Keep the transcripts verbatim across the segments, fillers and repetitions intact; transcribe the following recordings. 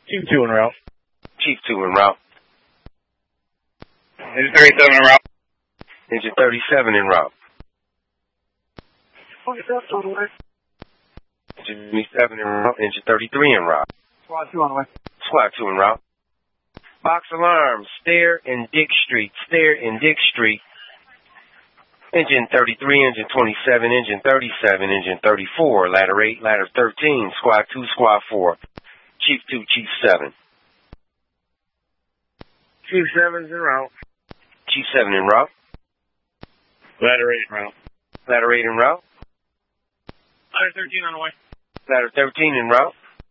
Chief two en route. Chief two en route. Engine thirty-seven en route. Engine thirty-seven en route. twenty-seven on the way. Engine twenty-seven en route. Engine thirty-three en route. Squad two on the way. Squad two en route. Box alarm, Stair and Dick Street. Stair and Dick Street. Engine thirty-three, engine twenty-seven, engine thirty-seven, engine thirty-four, ladder eight, ladder thirteen, squad two, squad four. Chief two, chief seven. Chief seven's en route. Chief seven en route. Ladder eight en route. Ladder eight en route. Ladder thirteen on the way. Ladder thirteen en route.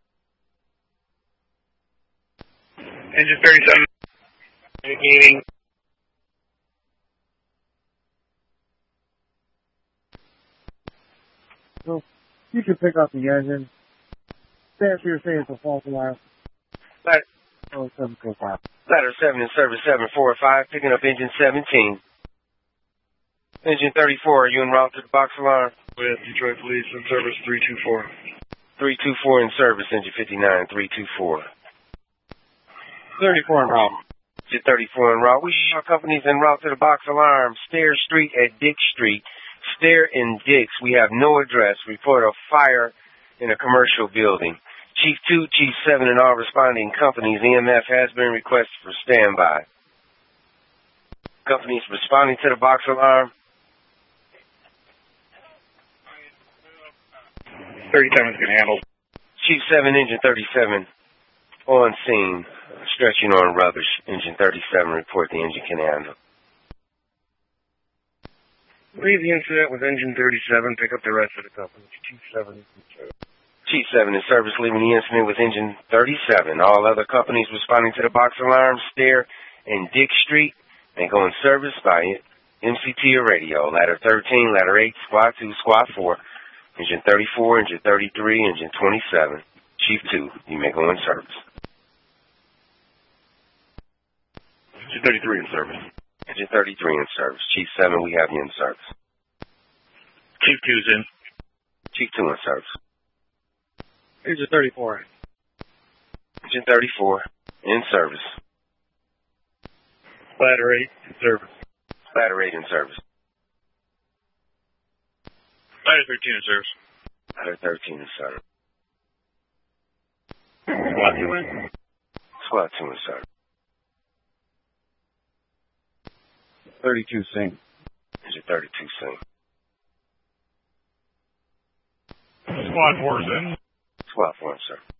Engine thirty-seven. Indicating. So, you can pick up the engine. Stand for your saying it's a false alarm. Ladder, oh, seven four five. ladder seven in service seven four five, picking up engine seventeen. Engine thirty-four, are you en route to the box alarm? With Detroit Police in service three two four. three two four in service, engine fifty-nine, three two four. thirty-four en route. Engine thirty-four en route. We our companies en route to the box alarm. Stair Street at Dick Street. Stair and Dix. We have no address. Report a fire in a commercial building. Chief two, Chief seven, and all responding companies. E M F has been requested for standby. Companies responding to the box alarm. thirty-seven's been handled. Chief seven, engine thirty-seven, on scene. Stretching on rubbish. Engine thirty-seven, report the engine can handle. Leave the incident with engine thirty-seven. Pick up the rest of the company. Chief seven. Chief seven in service, leaving the incident with engine thirty-seven. All other companies responding to the box alarm, Stair and Dick Street, may go in service by M C T or radio. Ladder thirteen, ladder eight, squad two, squad four, engine thirty-four, engine thirty-three, engine twenty-seven. Chief two, you may go in service. Engine thirty-three in service. Engine thirty-three in service. Chief seven, we have you in service. Chief two's in. Chief two in service. Engine thirty-four. Engine thirty-four, in service. Ladder eight in service. Ladder eight in service. Ladder thirteen in service. Ladder thirteen in service. Squad two in. Squad two in service. thirty-two sync. Engine thirty-two sync. Squad four's in. Squad four in service.